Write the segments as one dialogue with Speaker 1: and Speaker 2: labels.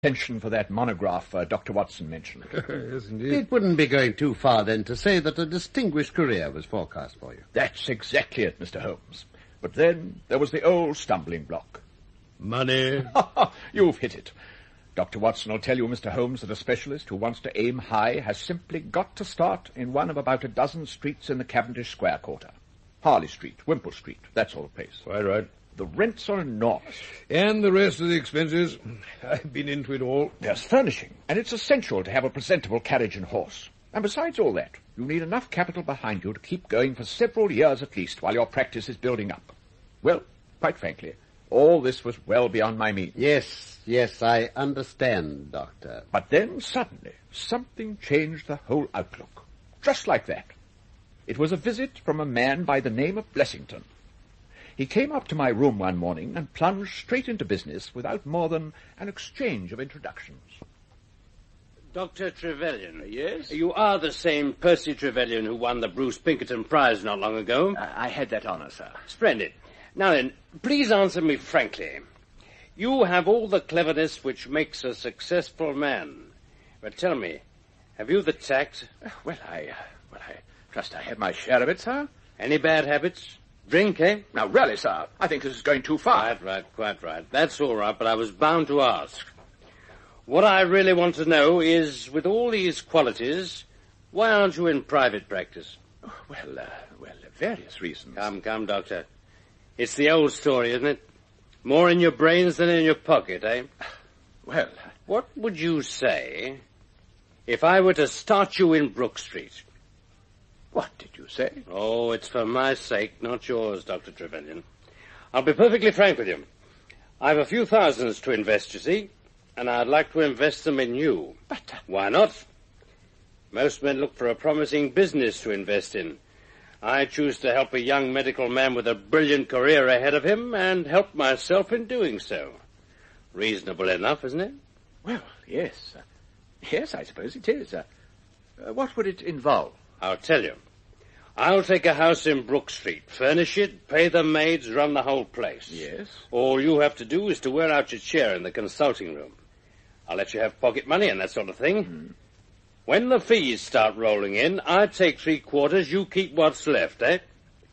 Speaker 1: pension for that monograph Dr. Watson mentioned.
Speaker 2: Yes, indeed.
Speaker 3: It wouldn't be going too far, then, to say that a distinguished career was forecast for you.
Speaker 1: That's exactly it, Mr. Holmes. But then there was the old stumbling block.
Speaker 2: Money.
Speaker 1: You've hit it. Dr. Watson will tell you, Mr. Holmes, that a specialist who wants to aim high has simply got to start in one of about a dozen streets in the Cavendish Square quarter. Harley Street, Wimple Street, that sort of place.
Speaker 2: Quite right.
Speaker 1: The rents are enormous.
Speaker 2: And the rest of the expenses. I've been into it all.
Speaker 1: There's furnishing, and it's essential to have a presentable carriage and horse. And besides all that, you need enough capital behind you to keep going for several years at least while your practice is building up. Well, quite frankly, all this was well beyond my means.
Speaker 3: Yes, I understand, Doctor.
Speaker 1: But then, suddenly, something changed the whole outlook. Just like that. It was a visit from a man by the name of Blessington. He came up to my room one morning and plunged straight into business without more than an exchange of introductions.
Speaker 4: Dr. Trevelyan.
Speaker 5: Yes?
Speaker 4: You are the same Percy Trevelyan who won the Bruce Pinkerton Prize not long ago.
Speaker 5: I had that honor, sir.
Speaker 4: Splendid. Now then, please answer me frankly. You have all the cleverness which makes a successful man. But tell me, have you the tact?
Speaker 5: Well, I trust I had my share of it, sir.
Speaker 4: Any bad habits? Drink, eh?
Speaker 5: Now, really, sir, I think this is going too far.
Speaker 4: Quite right. That's all right, but I was bound to ask. What I really want to know is, with all these qualities, why aren't you in private practice?
Speaker 5: Well, various reasons.
Speaker 4: Come, Doctor. It's the old story, isn't it? More in your brains than in your pocket, eh?
Speaker 5: Well...
Speaker 4: What would you say if I were to start you in Brook Street?
Speaker 5: What did you say?
Speaker 4: Oh, it's for my sake, not yours, Dr. Trevelyan. I'll be perfectly frank with you. I've a few thousands to invest, you see, and I'd like to invest them in you.
Speaker 5: But...
Speaker 4: Why not? Most men look for a promising business to invest in. I choose to help a young medical man with a brilliant career ahead of him and help myself in doing so. Reasonable enough, isn't it?
Speaker 5: Well, yes. Yes, I suppose it is. What would it involve?
Speaker 4: I'll tell you. I'll take a house in Brook Street, furnish it, pay the maids, run the whole place.
Speaker 5: Yes?
Speaker 4: All you have to do is to wear out your chair in the consulting room. I'll let you have pocket money and that sort of thing.
Speaker 5: Mm.
Speaker 4: When the fees start rolling in, I take 3/4, you keep what's left, eh?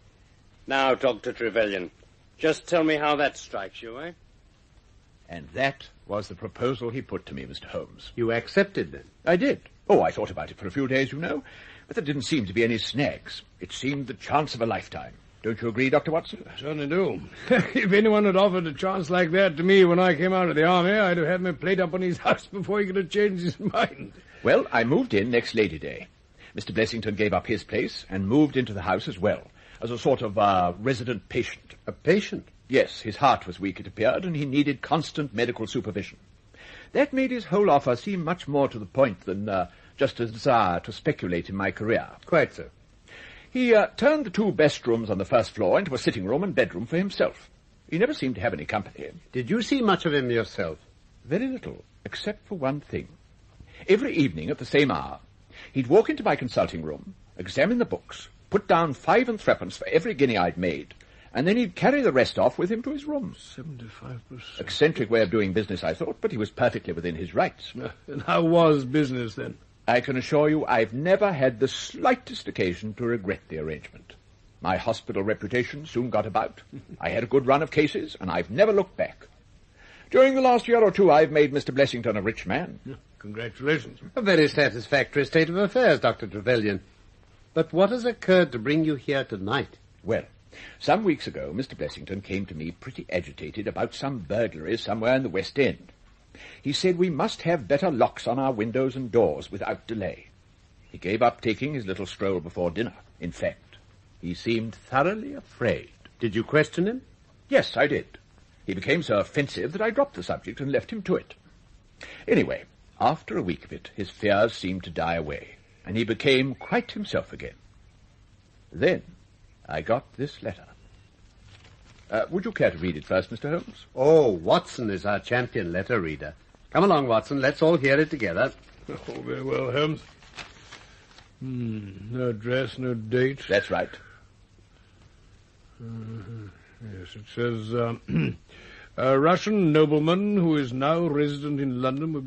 Speaker 4: Now, Dr. Trevelyan, just tell me how that strikes you, eh?
Speaker 1: And that was the proposal he put to me, Mr. Holmes.
Speaker 3: You accepted, then?
Speaker 1: I did. Oh, I thought about it for a few days, you know. But there didn't seem to be any snags. It seemed the chance of a lifetime. Don't you agree, Dr. Watson?
Speaker 2: I certainly do. If anyone had offered a chance like that to me when I came out of the army, I'd have had my plate up on his house before he could have changed his mind.
Speaker 1: Well, I moved in next Lady Day. Mr. Blessington gave up his place and moved into the house as well, as a sort of resident patient.
Speaker 3: A patient?
Speaker 1: Yes, his heart was weak, it appeared, and he needed constant medical supervision. That made his whole offer seem much more to the point than just a desire to speculate in my career.
Speaker 3: Quite so.
Speaker 1: He turned the 2 best rooms on the first floor into a sitting room and bedroom for himself. He never seemed to have any company.
Speaker 3: Did you see much of him yourself?
Speaker 1: Very little, except for one thing. Every evening at the same hour, he'd walk into my consulting room, examine the books, put down 5 and 3 for every guinea I'd made, and then he'd carry the rest off with him to his room.
Speaker 2: 75%.
Speaker 1: Eccentric way of doing business, I thought, but he was perfectly within his rights.
Speaker 2: And how was business, then?
Speaker 1: I can assure you I've never had the slightest occasion to regret the arrangement. My hospital reputation soon got about. I had a good run of cases, and I've never looked back. During the last year or 2, I've made Mr. Blessington a rich man.
Speaker 2: Congratulations.
Speaker 3: A very satisfactory state of affairs, Dr. Trevelyan. But what has occurred to bring you here tonight?
Speaker 1: Well, some weeks ago, Mr. Blessington came to me pretty agitated about some burglary somewhere in the West End. He said we must have better locks on our windows and doors without delay. He gave up taking his little stroll before dinner. In fact, he seemed thoroughly afraid.
Speaker 3: Did you question him?
Speaker 1: Yes, I did. He became so offensive that I dropped the subject and left him to it. Anyway, after a week of it, his fears seemed to die away, and he became quite himself again. Then I got this letter. Would you care to read it first, Mr. Holmes?
Speaker 3: Oh, Watson is our champion letter reader. Come along, Watson. Let's all hear it together.
Speaker 2: Oh, very well, Holmes. No address, no date.
Speaker 1: That's right.
Speaker 2: Yes, it says, A Russian nobleman who is now resident in London would